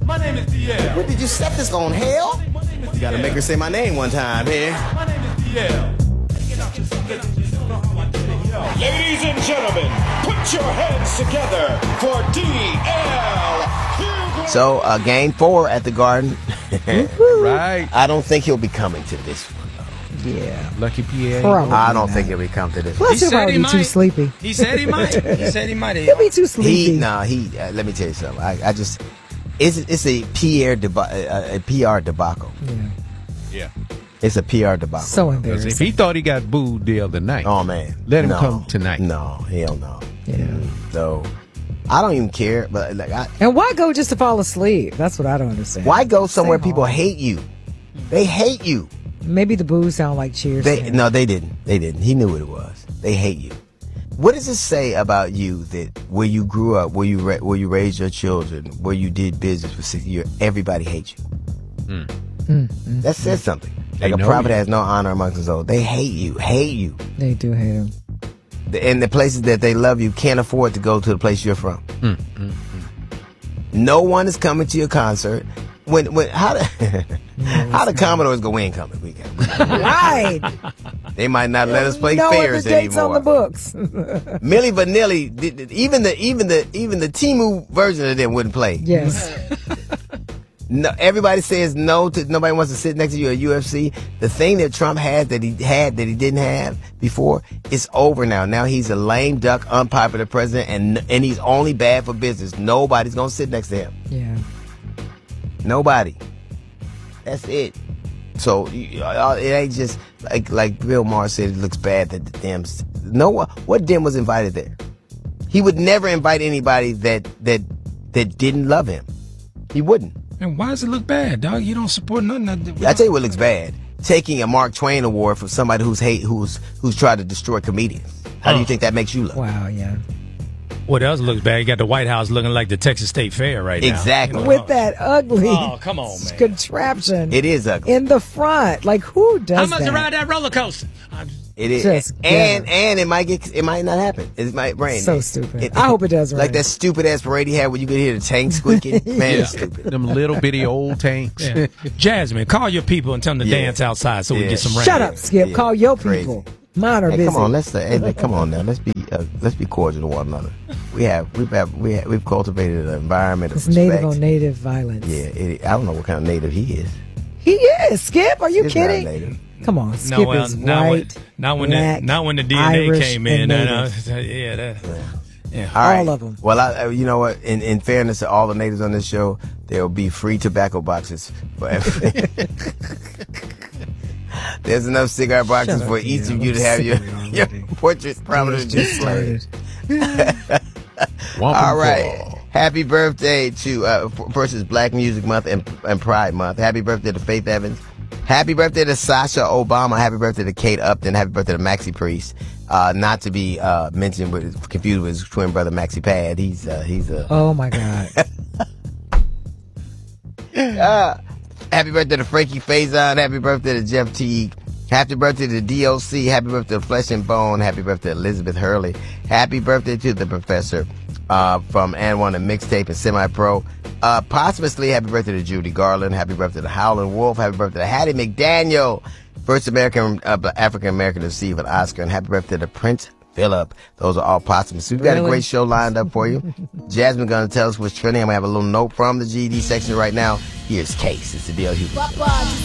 My name is DL. What did you set this on, hell? You gotta make her say my name one time here. My name is DL. Ladies and gentlemen, put your hands together for DL. So, game 4 at the Garden. Right. I don't think he'll be coming to this one. Yeah. Lucky Pierre. Probably I don't not. think he'll be coming to this one. Plus, he'll probably be too sleepy. He said he might. He said he might. He'll be too sleepy. Let me tell you something. I just, it's a PR debacle. Yeah. It's a PR debacle. So Because embarrassing. if he thought he got booed the other night, Oh, man. let him No. come tonight. No, hell no. Yeah. So, I don't even care. But like, And why go just to fall asleep? That's what I don't understand. why go somewhere Stay people home. hate you? They hate you. Maybe the boos sound like cheers. to him. No, they didn't. They didn't. He knew what it was. They hate you. What does it say about you that where you grew up, where you raised your children, where you did business for 6 years, everybody hates you? That says something. They Like a know prophet you. has no honor amongst his own. They hate you. Hate you. They do hate him. And the places that they love you can't afford to go to the place you're from. No one is coming to your concert. How the Commodores go in coming weekend? Right. They might not let us play no fairs other dates anymore. on the books. Milli Vanilli, even the Temu version of them wouldn't play. Yes. No, everybody says no to. Nobody wants to sit next to you at UFC. The thing that Trump had that he didn't have before is over now. Now he's a lame duck, unpopular president, and he's only bad for business. Nobody's gonna sit next to him. Yeah. Nobody. That's it. So it ain't just like Bill Maher said. It looks bad that the Dems. What Dem was invited there? He would never invite anybody that didn't love him. He wouldn't. And why does it look bad, dog? You don't support nothing. I tell you what looks bad: taking a Mark Twain award from somebody who's tried to destroy comedians. How do you think that makes you look? Wow. Yeah. What else looks bad? You got the White House looking like the Texas State Fair right now. Exactly. With that ugly Oh, come on, man. contraption It is ugly. in the front. Like, who does How much that? to ride that roller coaster? It is, Just and it might not happen. It might rain. So stupid. I hope it does rain. Like that stupid ass parade he had where you could hear the tank squeaking. Man, it's stupid. Them little bitty old tanks. Yeah. Jasmine, call your people and tell them to Yeah. dance outside so we Yeah. get some rain. Shut up, Skip. Yeah. Call your Crazy. people. Mine are Hey, busy. come on, come on now. Let's be cordial to one another. We've cultivated an environment of It's respect. native on native violence. Yeah, I don't know what kind of native he is. He is. Skip, are you Skip's not kidding? native. Come on, Skip is white, not when black, the DNA Irish, came in. and Yeah. All right. All of 'em. Well, you know what? In fairness to all the natives on this show, there will be free tobacco boxes for every. There's enough cigar boxes Shut for up, each of Ian. you to I'm have sick your, of it your already. portrait prominently Just displayed. started. All right. Happy birthday to first is Black Music Month and Pride Month. Happy birthday to Faith Evans. Happy birthday to Sasha Obama. Happy birthday to Kate Upton. Happy birthday to Maxie Priest. Not to be confused with his twin brother Maxie Pad. He's Oh my God. Happy birthday to Frankie Faison. Happy birthday to Jeff Teague. Happy birthday to DOC. Happy birthday to Flesh and Bone. Happy birthday to Elizabeth Hurley. Happy birthday to the Professor from And One, a mixtape and semi-pro. Posthumously, happy birthday to Judy Garland. Happy birthday to Howlin' Wolf. Happy birthday to Hattie McDaniel, first African American to receive an Oscar. And happy birthday to Prince Philip. Those are all posthumous. We've got a great show lined up for you. Jasmine going to tell us what's trending. I'm going to have a little note from the GD section right now. Here's Case. It's the DL Hughes.